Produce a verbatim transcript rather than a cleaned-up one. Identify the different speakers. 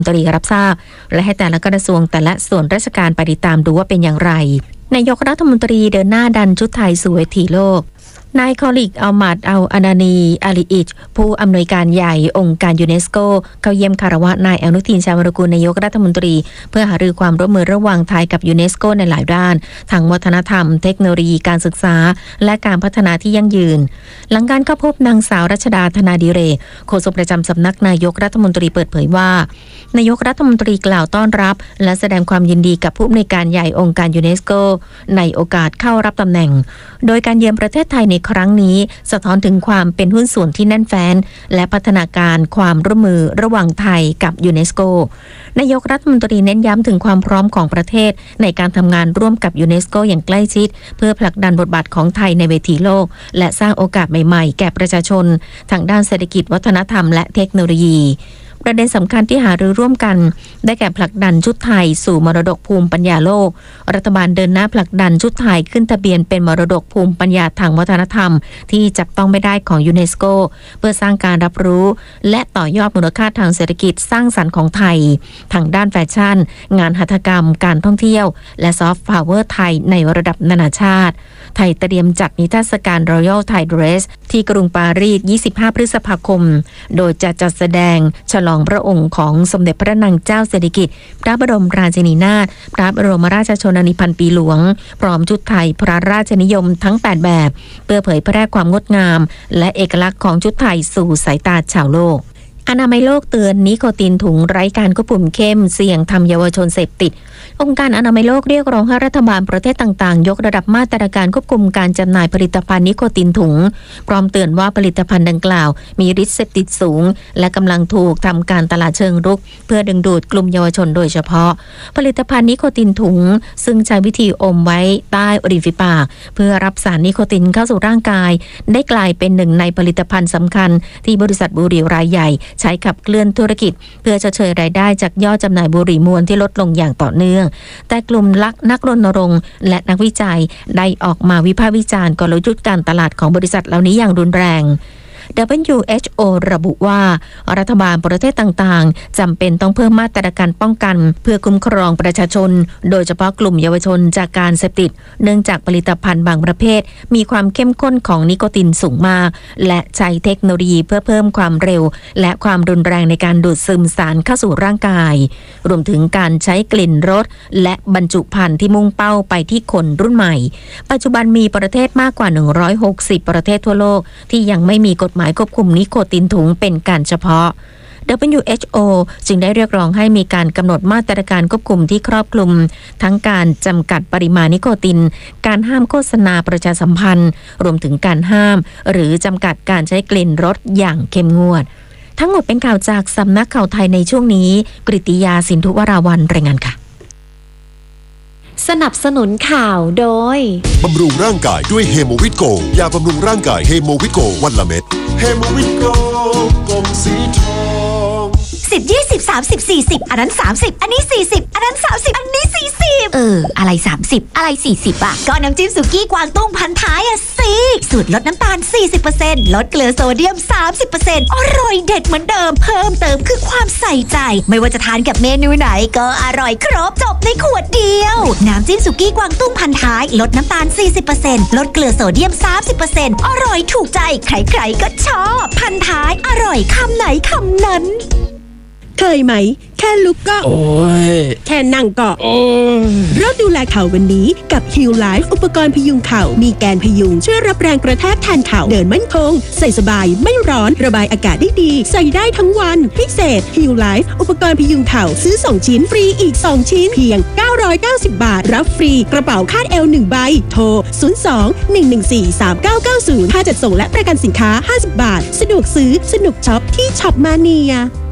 Speaker 1: ตรีรับทราบและให้แต่ละกระทรวงแต่ละส่วนราชการไปติดตามดูว่าเป็นอย่างไรนายกรัฐมนตรีเดินหน้าดันชุดไทยสู่เวทีโลกนายคอลิกอัลมัดอัลอานานีอาลีอิชผู้อำนวยการใหญ่องค์การยูเนสโกเข้าเยี่ยมคารวะนายอนุทินชาญวิรากูลนายกรัฐมนตรีเพื่อหารือความร่วมมือระหว่างไทยกับยูเนสโกในหลายด้านทางวัฒนธรรมเทคโนโลยีการศึกษาและการพัฒนาที่ยั่งยืนหลังการเข้าพบนางสาวรัชดาธนาดิเรกโฆษกประจำสำนักนายกรัฐมนตรีเปิดเผยว่านายกรัฐมนตรีกล่าวต้อนรับและแสดงความยินดีกับผู้อำนวยการใหญ่องค์การยูเนสโกในโอกาสเข้ารับตำแหน่งโดยการเยือนประเทศไทยในครั้งนี้สะท้อนถึงความเป็นหุ้นส่วนที่แน่นแฟ้นและพัฒนาการความร่วมมือระหว่างไทยกับยูเนสโกนายกรัฐมนตรีเน้นย้ำถึงความพร้อมของประเทศในการทำงานร่วมกับยูเนสโกอย่างใกล้ชิดเพื่อผลักดันบทบาทของไทยในเวทีโลกและสร้างโอกาสใหม่ๆแก่ประชาชนทางด้านเศรษฐกิจวัฒนธรรมและเทคโนโลยีประเด็นสำคัญที่หารือร่วมกันได้แก่ผลักดันชุดไทยสู่มรดกภูมิปัญญาโลกรัฐบาลเดินหน้าผลักดันชุดไทยขึ้นทะเบียนเป็นมรดกภูมิปัญญาทางวัฒนธรรมที่จับต้องไม่ได้ของยูเนสโกเพื่อสร้างการรับรู้และต่อยอดมูลค่าทางเศรษฐกิจสร้างสรรค์ของไทยทางด้านแฟชั่นงานหัตถกรรมการท่องเที่ยวและซอฟต์พาวเวอร์ไทยในระดับนานาชาติไทยเตรียมจัดนิทรรศการ Royal Thai Dress ที่กรุงปารีสยี่สิบห้าพฤษภาคมโดยจะจัดแสดงฉลองพระองค์ของสมเด็จพระนางเจ้าสิริกิติ์พระบรมราชินีนาถพระบรมราชชนนีพันปีหลวงพร้อมชุดไทยพระราชนิยมทั้งแปดแบบเพื่อเผยแพร่ความงดงามและเอกลักษณ์ของชุดไทยสู่สายตาชาวโลกอนามัยโลกเตือนนิโคตินถุงไร้การควบคุมเข้มเสี่ยงทำเยาวชนเสพติดองค์การอนามัยโลกเรียกร้องให้รัฐบาลประเทศต่างๆยกระดับมาตรการควบคุมการจำหน่ายผลิตภัณฑ์นิโคตินถุงพร้อมเตือนว่าผลิตภัณฑ์ดังกล่าวมีฤทธิ์เสพติดสูงและกำลังถูกทำการตลาดเชิงรุกเพื่อดึงดูดกลุ่มเยาวชนโดยเฉพาะผลิตภัณฑ์นิโคตินถุงซึ่งใช้วิธีอมไว้ใต้ริมฝีปากเพื่อรับสารนิโคตินเข้าสู่ร่างกายได้กลายเป็นหนึ่งในผลิตภัณฑ์สำคัญที่บริษัทบุหรี่รายใหญ่ใช้ขับเคลื่อนธุรกิจเพื่อชดเชยรายได้จากยอดจำหน่ายบุหรี่มวลที่ลดลงอย่างต่อเนื่องแต่กลุ่มลักนักรณรงค์และนักวิจัยได้ออกมาวิพากษ์วิจารณ์กลยุทธ์การตลาดของบริษัทเหล่านี้อย่างรุนแรง ดับเบิลยู เอช โอ ระบุว่ารัฐบาลประเทศต่างๆจำเป็นต้องเพิ่มมาตรการป้องกันเพื่อคุ้มครองประชาชนโดยเฉพาะกลุ่มเยาวชนจากการเสพติดเนื่องจากผลิตภัณฑ์บางประเภทมีความเข้มข้นของนิโคตินสูงมากและใช้เทคโนโลยีเพื่อเพิ่มความเร็วและความรุนแรงในการดูดซึมสารเข้าสู่ร่างกายรวมถึงการใช้กลิ่นรสและบรรจุภัณฑ์ที่มุ่งเป้าไปที่คนรุ่นใหม่ปัจจุบันมีประเทศมากกว่าหนึ่งร้อยหกสิบประเทศทั่วโลกที่ยังไม่มีกฎหมายควบคุมนิโคตินถุงเป็นการเฉพาะ ดับเบิลยู เอช โอ จึงได้เรียกร้องให้มีการกำหนดมาตรการควบคุมที่ครอบคลุมทั้งการจำกัดปริมาณนิโคตินการห้ามโฆษณาประชาสัมพันธ์รวมถึงการห้ามหรือจำกัดการใช้กลิ่นรสอย่างเข้มงวดทั้งหมดเป็นข่าวจากสำนักข่าวไทยในช่วงนี้กฤติยาสินธุวราวัลย์รายงานค่ะ
Speaker 2: สนับสนุนข่าวโดย
Speaker 3: บำรุงร่างกายด้วยเฮโมวิตโกยาบำรุงร่างกายเฮโมวิตโกวันละเม็ดเฮโมวิตโกกลมสีทอง
Speaker 4: สิบ ยี่สิบ สามสิบ สี่สิบอันนั้นสามสิบอันนี้สี่สิบอันนั้นสามสิบอันนี้สี่สิบเอออะไรสามสิบอะไรสี่สิบอ่ะก็น้ำจิ้มสุกี้กวางตุ้งพันท้ายอ่ะสิสูตรลดน้ำตาล สี่สิบเปอร์เซ็นต์ ลดเกลือโซเดียม สามสิบเปอร์เซ็นต์ อร่อยเด็ดเหมือนเดิมเพิ่มเติมคือความใส่ใจไม่ว่าจะทานกับเมนูไหนก็อร่อยครบจบในขวดเดียวน้ำจิ้มสุกี้กวางตุ้งพันท้ายลดน้ำตาล สี่สิบเปอร์เซ็นต์ ลดเกลือโซเดียม สามสิบเปอร์เซ็นต์ อร่อยถูกใจใครๆก็ชอบพันท้ายอร่อยคำไหนคำนั้น
Speaker 5: เคยไหมแค่ลุกก็โอ้ยแค่นั่งก็โอ้ยเริ่มดูแลเข่าวันนี้กับ Heal Life อุปกรณ์พยุงเข่ามีแกนพยุงช่วยรับแรงกระแทกแทนเข่าเดินมั่นคงใส่สบายไม่ร้อนระบายอากาศได้ดีใส่ได้ทั้งวันพิเศษ Heal Life อุปกรณ์พยุงเข่าซื้อสองชิ้นฟรีอีกสองชิ้นเพียงเก้าร้อยเก้าสิบบาทรับฟรีกระเป๋าคาดเอวหนึ่งใบโทรศูนย์ สอง หนึ่ง หนึ่ง สี่ สาม เก้า เก้า ศูนย์ค่าจัดส่งและประกันสินค้าห้าสิบบาทสะดวกซื้อสนุกช็อปที่ช็อปมาเนีย